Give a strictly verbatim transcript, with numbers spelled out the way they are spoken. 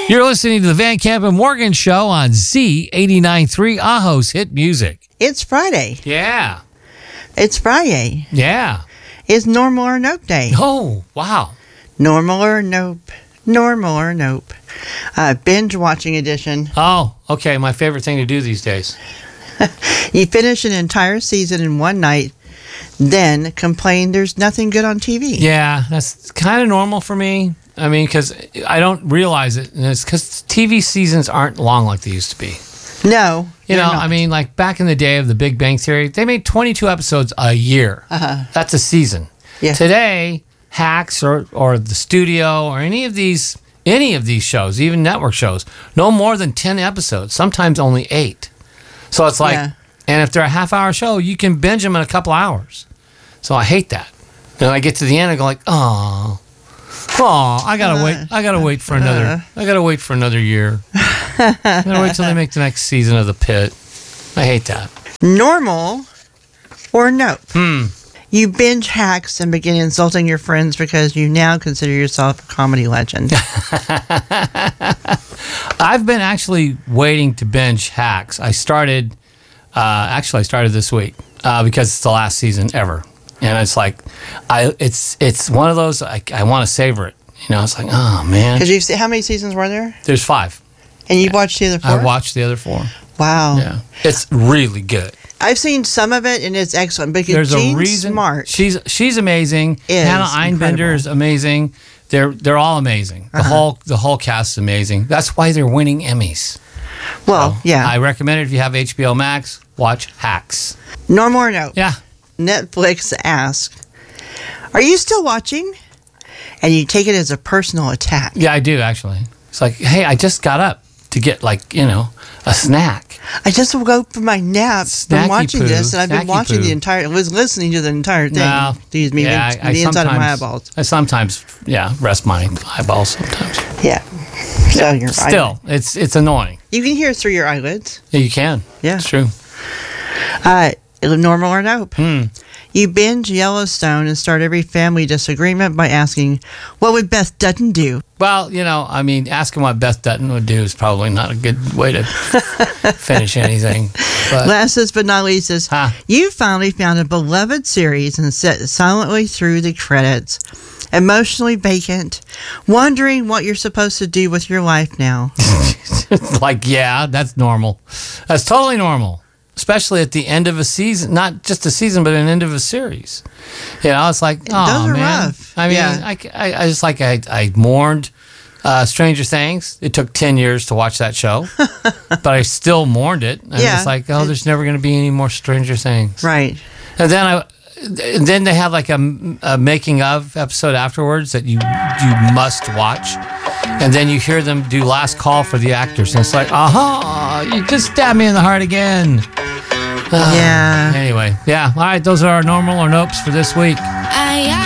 You're listening to the Van Camp and Morgan Show on Z eighty-nine point three, Aho's Hit Music. It's Friday. Yeah. It's Friday. Yeah. It's Normal or Nope Day. Oh, wow. Normal or Nope. Normal or Nope. Uh, binge watching edition. Oh, okay. My favorite thing to do these days. You finish an entire season in one night, then complain there's nothing good on T V. Yeah, that's kind of normal for me. I mean, because I don't realize it. And it's because T V seasons aren't long like they used to be. No. You know, not. I mean, like back in the day of the Big Bang Theory, they made twenty-two episodes a year. Uh-huh. That's a season. Yeah. Today, Hacks or, or The Studio or any of these any of these shows, even network shows, no more than ten episodes, sometimes only eight. So it's like, Yeah. and if they're a half-hour show, you can binge them in a couple hours. So I hate that. And I get to the end and go like, oh, oh, I gotta Uh, wait. I gotta wait for another. I gotta wait for another year. I gotta wait till they make the next season of The Pit. I hate that. Normal or Nope. Hmm. You binge Hacks and begin insulting your friends because you now consider yourself a comedy legend. I've been actually waiting to binge Hacks. I started, uh, actually, I started this week uh, because it's the last season ever, and it's like, I it's it's one of those I, I want to savor it. You know, it's like, oh man, Because you've seen, how many seasons were there? there's five. And you watched the other four? I watched the other four. Wow. Yeah, it's really good. I've seen some of it, and it's excellent because There's Jean a reason. Smart. She's she's amazing. Is Hannah Einbinder incredible. is amazing. They're they're all amazing. The Uh-huh. whole the whole cast is amazing. That's why they're winning Emmys. Well, So, yeah. I recommend it if you have H B O Max. Watch Hacks. Normal or Nope. Yeah. Netflix asks, "Are you still watching?" And you take it as a personal attack. Yeah, I do actually. It's like, hey, I just got up to get like you know a snack. I just woke up from my nap Snacky from watching poo, this, and I've been snacky watching poo. the entire. I was listening to the entire thing. No, Excuse me, yeah, the, I, I the inside of my sometimes- eyeballs. I sometimes yeah rest my eyeballs sometimes. Yeah. So your Still, it's it's annoying. you can hear through your eyelids. Yeah, you can. Yeah. It's true. Uh, normal or Nope. Hmm. You binge Yellowstone and start every family disagreement by asking, "What would Beth Dutton do?" Well, you know, I mean, asking what Beth Dutton would do is probably not a good way to finish anything. But Last but not least is, Huh. you finally found a beloved series and sat silently through the credits, emotionally vacant, wondering what you're supposed to do with your life now. like, yeah, that's normal. That's totally normal. Especially at the end of a season, not just a season, but an end of a series. You know, it's like, oh, Those are man. rough. I mean, Yeah. I, I, I just like, I, I mourned uh, Stranger Things. It took ten years to watch that show, but I still mourned it. And Yeah. it's like, oh, there's never going to be any more Stranger Things. Right. And then I, and then they have like a, a making of episode afterwards that you you must watch, and then you hear them do last call for the actors, and it's like, aha, you just stabbed me in the heart again. Uh, Yeah. Anyway, yeah. All right, those are our normal or nopes for this week. I